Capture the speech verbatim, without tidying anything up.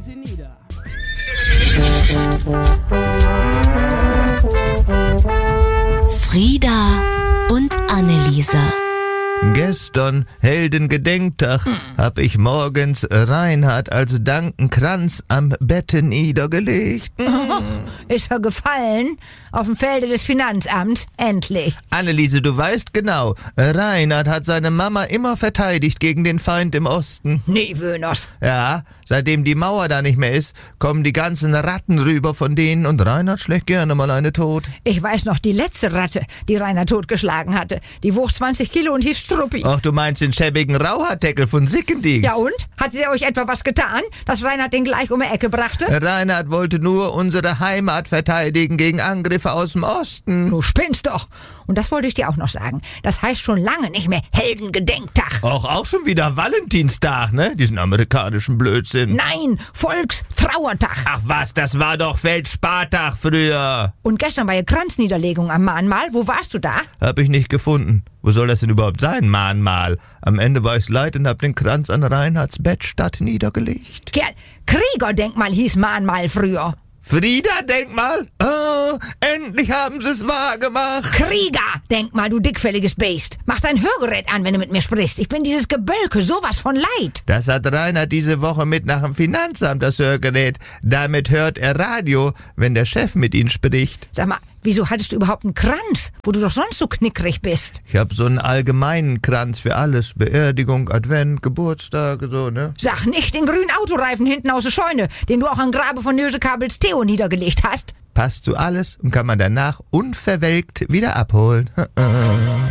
sie nieder. Frieda und Anneliese. Gestern, Heldengedenktag, hm. hab ich morgens Reinhard als Dankenkranz am Bette niedergelegt. Hm. Oh, ist er gefallen? Auf dem Felde des Finanzamts? Endlich. Anneliese, du weißt genau, Reinhard hat seine Mama immer verteidigt gegen den Feind im Osten. Nee, Wöners. Ja, seitdem die Mauer da nicht mehr ist, kommen die ganzen Ratten rüber von denen und Reinhard schlägt gerne mal eine tot. Ich weiß noch, die letzte Ratte, die Reinhard totgeschlagen hatte, die wog zwanzig Kilo und hieß Struppi. Ach, du meinst den schäbigen Rauhardeckel von Sickendiegs? Ja und? Hat sie euch etwa was getan, dass Reinhard den gleich um die Ecke brachte? Reinhard wollte nur unsere Heimat verteidigen gegen Angriffe aus dem Osten. Du spinnst doch. Und das wollte ich dir auch noch sagen. Das heißt schon lange nicht mehr Heldengedenktag. Auch, auch schon wieder Valentinstag, ne? Diesen amerikanischen Blödsinn. Nein, Volkstrauertag. Ach was, das war doch Weltspartag früher. Und gestern war ja Kranzniederlegung am Mahnmal. Wo warst du da? Hab ich nicht gefunden. Wo soll das denn überhaupt sein, Mahnmal? Am Ende war ich's leid und hab den Kranz an Reinhards Bettstatt niedergelegt. Kerl, Kriegerdenkmal hieß Mahnmal früher. Frieda-Denkmal? Oh, endlich haben sie es wahr gemacht. Krieger-Denkmal, du dickfälliges Beest. Mach dein Hörgerät an, wenn du mit mir sprichst. Ich bin dieses Gebölke, sowas von leid. Das hat Reinhard diese Woche mit nach dem Finanzamt, das Hörgerät. Damit hört er Radio, wenn der Chef mit ihm spricht. Sag mal, wieso hattest du überhaupt einen Kranz, wo du doch sonst so knickrig bist? Ich hab so einen allgemeinen Kranz für alles. Beerdigung, Advent, Geburtstag, so, ne? Sag nicht den grünen Autoreifen hinten aus der Scheune, den du auch an Grabe von Nösekabels Theo niedergelegt hast. Passt zu alles und kann man danach unverwelkt wieder abholen.